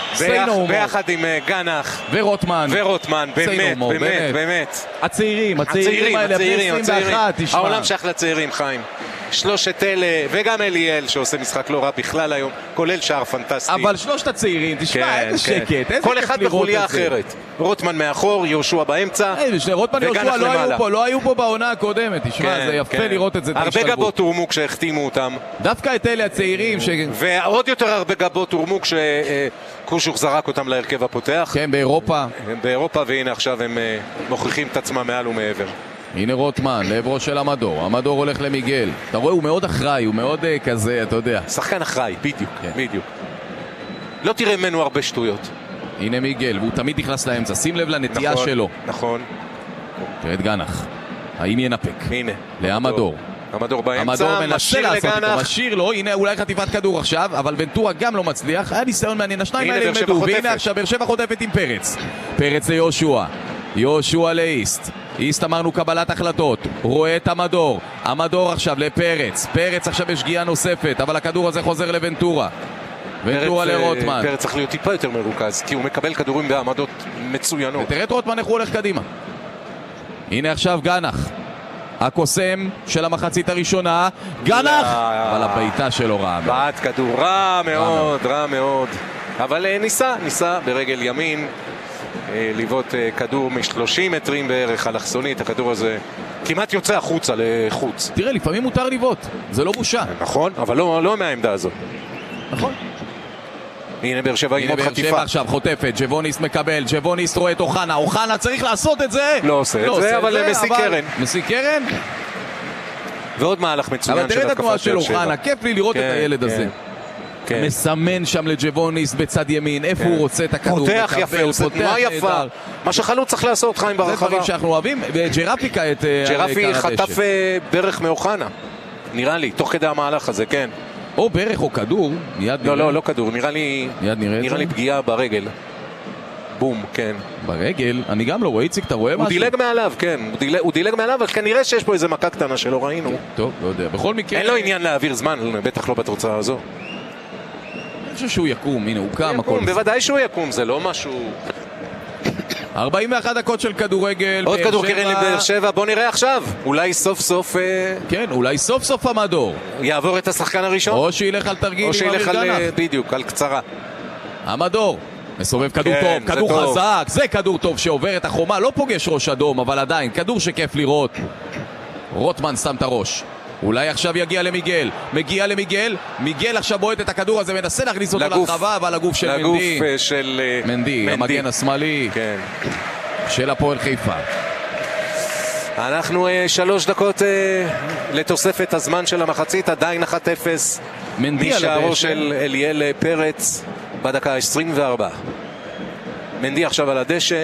ביחד עם גנח ורוטמן ורוטמן, באמת, באמת, באמת. הצעירים, הצעירים האלה, הצעירים, עשרים ואחת, תשמע. העולם שייך לצעירים, חיים. שלושת אלה, וגם אליאל שעושה משחק לא רע בכלל היום, כולל שער פנטסטי. אבל שלושת הצעירים, תשמע, איזה שקט, איזה כל אחד בחוליה אחרת. רוטמן מאחור, יהושע באמצע. רוטמן ויהושע לא היו פה, לא היו פה בעונה הקודמת, תשמע, זה יפה לראות את זה. הרבה גבות הורמו כשהחתימו אותם. דווקא את אלה הצעירים. ועוד יותר הרבה גבות הורמו כשקושוך זרק אותם להרכב הפותח. כן, באירופה. באירופה, והנה עכשיו הם מוכיחים את עצמם מעל ומעבר. הנה רוטמן, לעברו של המדור. המדור הולך למיגל. אתה רואה, הוא מאוד אחראי, הוא מאוד uh, כזה, אתה יודע. שחקן אחראי, בדיוק, כן. בדיוק. לא תראה ממנו הרבה שטויות. הנה מיגל, והוא תמיד נכנס לאמצע. שים לב לנטייה נכון, שלו. נכון. תראה את גנח. האם ינפק? הנה. להמדור. המדור באמצע, המדור מנסה לעשות לגנח. אותו, משאיר לו, הנה אולי חטיפת כדור עכשיו, אבל ונטורה גם לא מצליח. היה ניסיון מעניין, השניים האלה ילמדו. והנה עכשיו באר שבע חוטפת עם פרץ. פרץ ליהושע. יהושע לאיסט. איסט אמרנו קבלת החלטות, רואה את המדור, המדור עכשיו לפרץ, פרץ עכשיו יש שגיאה נוספת, אבל הכדור הזה חוזר לוונטורה, ונטורה לרוטמן. פרץ צריך להיות טיפה יותר מרוכז, כי הוא מקבל כדורים בעמדות מצוינות. ותראה את רוטמן איך הוא הולך קדימה. הנה עכשיו גנח, הקוסם של המחצית הראשונה, גנח, אבל הביתה שלו רע. בעט כדור רע מאוד, רע מאוד, אבל ניסה, ניסה ברגל ימין ליוות כדור מ-שלושים מטרים בערך אלכסונית. הכדור הזה כמעט יוצא החוצה לחוץ. תראה, לפעמים מותר ליוות, זה לא בושה. נכון, אבל לא, לא מהעמדה הזאת. נכון. הנה באר שבע עם עוד חטיפה. באר שבע עכשיו חוטפת, ג'בוניסט מקבל, ג'בוניסט רואה את אוחנה, אוחנה צריך לעשות את זה. לא עושה את זה, אבל מסיק קרן. מסיק קרן. ועוד מהלך מצוין של התקפת באר שבע. אבל תראה את התנועה של אוחנה, כיף לי לראות את הילד הזה. כן. מסמן שם לג'בוניסט בצד ימין, איפה כן. הוא רוצה את הכדור. פותח יפה, הוא עושה תנועה יפה. מה שחלוץ צריך לעשות, חיים ברחבה. זה דברים שאנחנו אוהבים, וג'רפי כעת... ג'רפי חטף ברך מאוחנה, נראה לי, תוך כדי המהלך הזה, כן. או ברך או כדור, מיד לא, לא, לא כדור, נראה לי... נראה לי פגיעה ברגל. בום, כן. ברגל? אני גם לא רואה, איציק, אתה רואה משהו? הוא דילג מעליו, כן. הוא דילג מעליו, אבל כנראה שיש פה איזה מכה קטנה שלא ראינו. טוב, לא יודע. בכל מקרה... אין לו עניין להעביר זמן, בטח לא בתוצאה הזו. אני חושב שהוא יקום, הנה, הוא קם, הכל. בוודאי שהוא יקום, זה לא משהו... ארבעים ואחת דקות של כדורגל. עוד כדור קרן לבאר שבע, בוא נראה עכשיו. אולי סוף סוף... כן, אולי סוף סוף המדור. יעבור את השחקן הראשון. או שילך על תרגיל עם אמיר גנח. או שילך על... בדיוק, על קצרה. המדור. מסובב כדור טוב, כדור חזק, זה כדור טוב שעובר את החומה, לא פוגש ראש אדום, אבל עדיין, כדור שכיף לראות. רוטמן שם את הראש. אולי עכשיו יגיע למיגל, מגיע למיגל, מיגל עכשיו בועט את הכדור הזה, מנסה להכניס אותו לרחבה, אבל הגוף של מנדי. לגוף של מנדי, המגן השמאלי של הפועל חיפה. אנחנו שלוש דקות לתוספת הזמן של המחצית, עדיין אחת אפס משערו של אליאל פרץ בדקה עשרים וארבע. מנדי עכשיו על הדשא,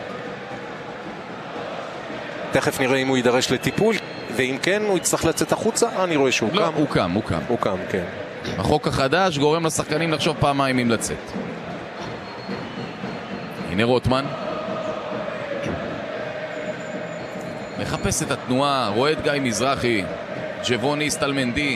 תכף נראה אם הוא יידרש לטיפול, ואם כן הוא יצטרך לצאת החוצה. אני רואה שהוא לא, קם. הוא קם, הוא קם. הוא קם, כן. החוק החדש גורם לשחקנים לחשוב פעמיים אם לצאת. הנה רוטמן מחפש את התנועה, רואה את גיא מזרחי, ג'בוניסט על מנדי,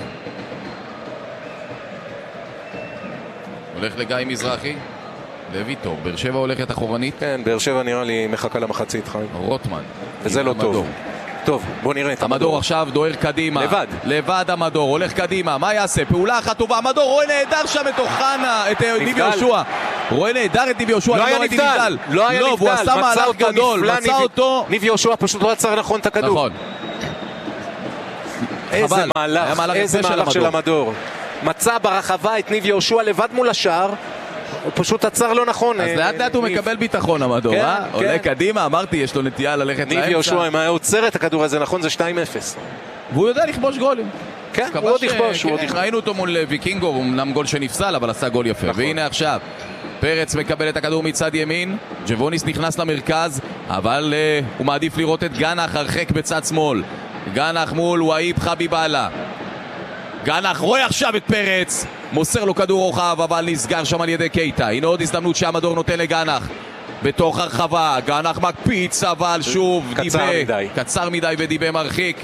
הולך לגיא מזרחי, לויטור, באר שבע הולכת אחורנית. כן, באר שבע נראה לי מחכה למחצית, חיים. רוטמן, וזה לא טוב. טוב, בוא נראה את המדור עכשיו דוהר קדימה. לבד. לבד המדור, הולך קדימה, מה יעשה? פעולה אחת טובה, המדור רואה נהדר שם את אוחנה, את ניב יהושע. רואה נהדר את ניב יהושע, לא היה נבדל. לא היה נבדל. והוא עשה מהלך גדול, מצא אותו. ניב יהושע פשוט לא עצר נכון את הכדור. נכון. איזה מהלך, איזה מהלך של המדור. מצא ברחבה את ניב יהושע לבד מול השער. הוא פשוט עצר לא נכון. אז לאט לאט הוא מקבל ביטחון המדור, אה? עולה קדימה, אמרתי, יש לו נטייה ללכת לאמצע. ניב יהושע, אם היה עוצר את הכדור הזה, נכון, זה שתיים אפס. והוא יודע לכבוש גולים. כן, הוא עוד יכבוש. ראינו אותו מול ויקינגו, אומנם גול שנפסל, אבל עשה גול יפה. והנה עכשיו, פרץ מקבל את הכדור מצד ימין, ג'בוניס נכנס למרכז, אבל הוא מעדיף לראות את גנח הרחק בצד שמאל. גנח מול וואיב חביבאללה. גנח רואה עכשיו את פרץ, מוסר לו כדור רוחב, אבל נסגר שם על ידי קייטה. הנה עוד הזדמנות שהמדור נותן לגנח בתוך הרחבה, גנח מקפיץ, אבל שוב קצר דיבה, מדי קצר מדי ודיבה מרחיק.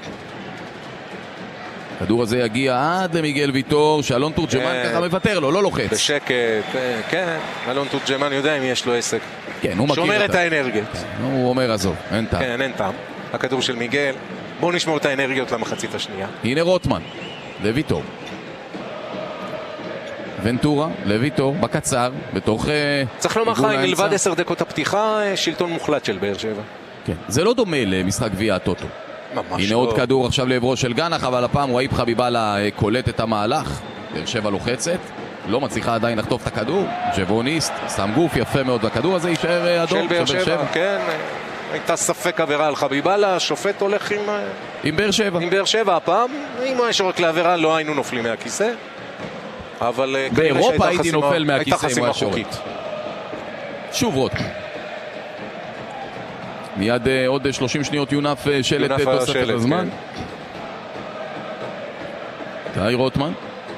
הכדור הזה יגיע עד למיגל ויטור, שאלון תורג'מן ככה מוותר לו, לא לוחץ בשקט. כן, אלון תורג'מן יודע אם יש לו עסק, כן, הוא מכיר שומר את האנרגיות. הוא אומר עזוב, אין טעם. כן, אין טעם. הכדור של מיגל, בואו נשמור את האנרגיות למחצית השנייה. הנה רוטמן לויטור, ונטורה לויטור בקצר בתוך... צריך לומר חיים, מלבד עשר דקות הפתיחה, שלטון מוחלט של באר שבע. כן, זה לא דומה למשחק גביע הטוטו. ממש לא. הנה עוד כדור עכשיו לעברו של גנח, אבל הפעם וואיב חביבאללה קולט את המהלך. באר שבע לוחצת, לא מצליחה עדיין לחטוף את הכדור. ג'בוניסט שם גוף יפה מאוד, והכדור הזה יישאר אדום של באר שבע. כן, הייתה ספק עבירה על חביבאללה, השופט הולך עם... עם באר שבע. עם באר שבע הפעם, אם הוא יש רק לעבירה לא היינו נופלים מהכיסא. אבל באירופה הייתי נופל מהכיסא. הייתה חסימה חוקית. שוב רוטמן. מיד עוד שלושים שניות יונף שלט תוספת הזמן. תאי רוטמן.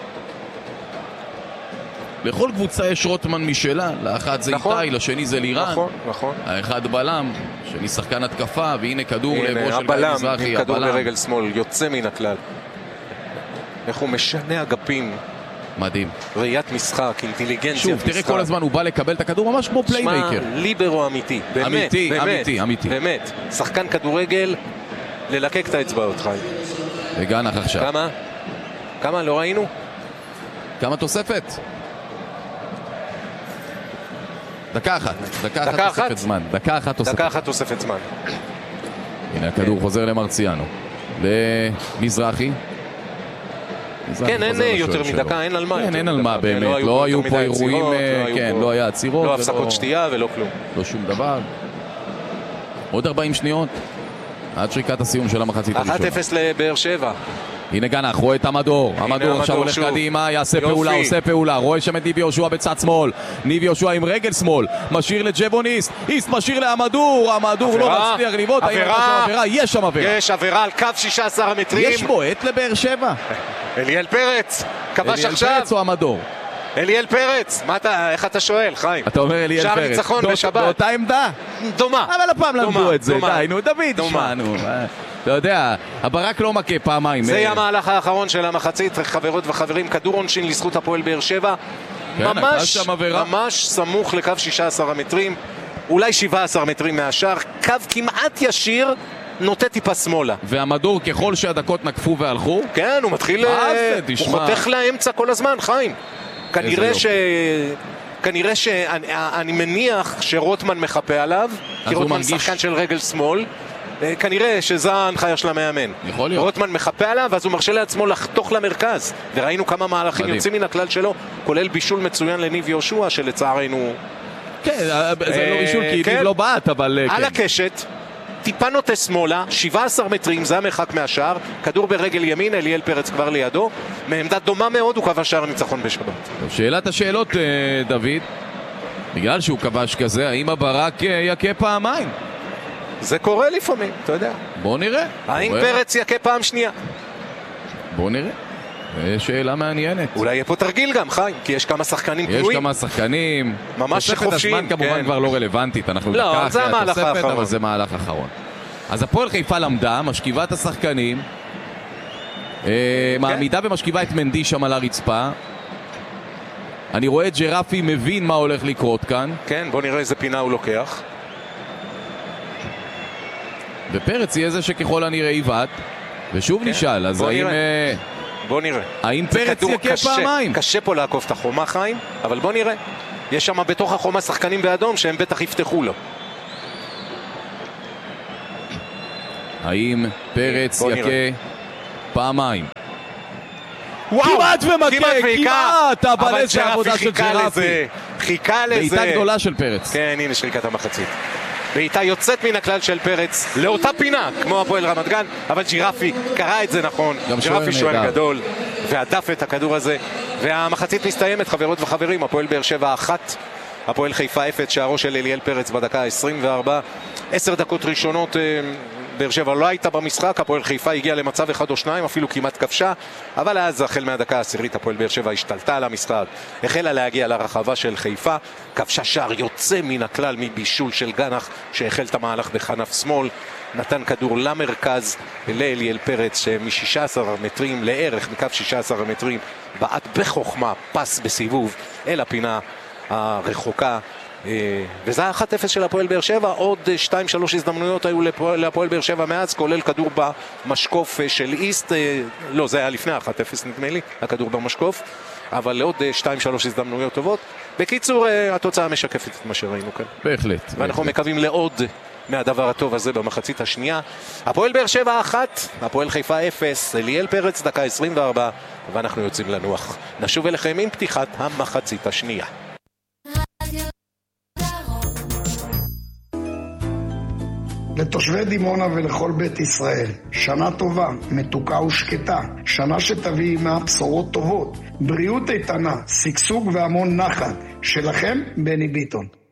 לכל קבוצה יש רוטמן משלה, לאחת זה איתי, לשני זה לירן. נכון, נכון. האחד בלם, שני שחקן התקפה, והנה כדור לעברו של גיא מזרחי. הנה כדור ברגל שמאל, יוצא מן הכלל. איך הוא משנה אגפים. מדהים. ראיית משחק, אינטליגנציה. שוב, תראה כל הזמן הוא בא לקבל את הכדור ממש כמו פליימייקר. שמע, ליברו אמיתי. באמת, אמיתי, באמת, אמיתי, אמיתי. באמת. שחקן כדורגל, ללקק את האצבעות, חי. וגנח עכשיו. כמה? כמה? לא ראינו? כמה תוספת? דקה אחת. דקה אחת תוספת זמן. דקה אחת תוספת. דקה אחת תוספת זמן. הנה הכדור חוזר למרציאנו. למזרחי. כן, אין יותר מדקה, אין על מה. כן, אין על מה באמת, לא היו פה אירועים, כן, לא היה עצירות. לא הפסקות שתייה ולא כלום. לא שום דבר. עוד ארבעים שניות עד שריקת הסיום של המחצית הראשונה. אחת אפס לבאר שבע. הנה גנח, רואה את המדור, המדור עכשיו הולך קדימה, יעשה פעולה, עושה פעולה, רואה שם את ניב יהושע בצד שמאל, ניב יהושע עם רגל שמאל, משאיר לג'בוניסט, איסט משאיר להמדור, המדור לא מצליח לבעוט, עבירה, יש שם עבירה. יש עבירה על קו שישה עשר המטרים. יש בועט לבאר שבע. אליאל פרץ, כבש עכשיו. אליאל פרץ או המדור? אליאל פרץ, מה אתה, איך אתה שואל, חיים? אתה אומר אליאל פרץ. שער ניצחון בשבת. באותה עמדה? דומה. אבל הפעם למדו את זה, די, נו, דוד, שמענו. אתה יודע, הברק לא מכה פעמיים. זה יהיה המהלך האחרון של המחצית, חברות וחברים, כדור עונשין לזכות הפועל באר שבע. ממש, ממש סמוך לקו שישה עשר המטרים, אולי שבעה עשר מטרים מהשאר, קו כמעט ישיר, נוטה טיפה שמאלה. והמדור ככל שהדקות נקפו והלכו? כן, הוא מתחיל, הוא חותך לאמצע כל הזמן, חיים. כנראה ש... כנראה שאני מניח שרוטמן מחפה עליו, כי רוטמן שחקן של רגל שמאל. כנראה שזו ההנחיה של המאמן. יכול להיות. רוטמן מחפה עליו, ואז הוא מרשה לעצמו לחתוך למרכז. וראינו כמה מהלכים יוצאים מן הכלל שלו, כולל בישול מצוין לניב יהושע, שלצערנו... כן, זה לא בישול, כי ניב לא בעט, אבל... על הקשת, טיפה נוטה שמאלה, שבעה עשר מטרים, זה המרחק מהשער, כדור ברגל ימין, אליאל פרץ כבר לידו, מעמדה דומה מאוד, הוא כבש שער ניצחון בשבת. שאלת השאלות, דוד, בגלל שהוא כבש כזה, האם הברק יכה פעמיים? זה קורה לפעמים, אתה יודע. בוא נראה. האם פרץ יכה פעם שנייה? בוא נראה. שאלה מעניינת. אולי יהיה פה תרגיל גם, חיים, כי יש כמה שחקנים יש פנויים. כמה שחקנים. ממש חופשיים. תוספת הזמן כמובן כן. כבר לא רלוונטית. אנחנו לא, דקה זה אחרי המהלך התוספת, האחרון. אבל זה מהלך אחרון. אז הפועל חיפה למדה, משכיבה את השחקנים, אה, מעמידה ומשכיבה את מנדי שם על הרצפה. אני רואה את ג'רפי מבין מה הולך לקרות כאן. כן, בוא נראה איזה פינה הוא לוקח. ופרץ יהיה זה שככל הנראה עיוות, ושוב כן. נשאל, אז האם... נראה. בוא נראה. האם פרץ יקה פעמיים? קשה פה לעקוף את החומה, חיים, אבל בוא נראה. יש שם בתוך החומה שחקנים באדום שהם בטח יפתחו לו. האם פרץ יקה פעמיים? וואו, כמעט ומכה, כמעט, אבל איזה עבודה של ג'רפי. חיכה לזה. בעיטה גדולה של פרץ. כן, הנה שריקת המחצית. בעיטה יוצאת מן הכלל של פרץ לאותה פינה, כמו הפועל רמת גן, אבל ג'רפי קרא את זה נכון. ג'רפי שוער גדול, והדף את הכדור הזה. והמחצית מסתיימת, חברות וחברים, הפועל באר שבע אחת, הפועל חיפה אפס, שערו של אליאל פרץ בדקה ה-עשרים וארבע. עשר דקות ראשונות באר שבע לא הייתה במשחק, הפועל חיפה הגיעה למצב אחד או שניים, אפילו כמעט כבשה, אבל אז החל מהדקה העשירית הפועל באר שבע השתלטה על המשחק, החלה להגיע לרחבה של חיפה, כבשה שער יוצא מן הכלל מבישול של גנח שהחל את המהלך בכנף שמאל, נתן כדור למרכז לאליאל פרץ מ-שישה עשר מטרים לערך מקו שישה עשר מטרים, בעט בחוכמה, פס בסיבוב אל הפינה הרחוקה, וזה אחת אפס של הפועל באר שבע. עוד שתיים שלוש הזדמנויות היו להפועל באר שבע מאז, כולל כדור במשקוף של איסט, לא, זה היה לפני אחת אפס נדמה לי, הכדור במשקוף, אבל עוד שתיים שלוש הזדמנויות טובות. בקיצור, התוצאה משקפת את מה שראינו כאן. בהחלט. ואנחנו מקווים לעוד מהדבר הטוב הזה במחצית השנייה. הפועל באר שבע אחת, הפועל חיפה אפס, אליאל פרץ דקה עשרים וארבע, ואנחנו יוצאים לנוח. נשוב אליכם עם פתיחת המחצית השנייה. לתושבי דימונה ולכל בית ישראל, שנה טובה, מתוקה ושקטה, שנה שתביא עימה בשורות טובות, בריאות איתנה, שגשוג והמון נחת. שלכם, בני ביטון.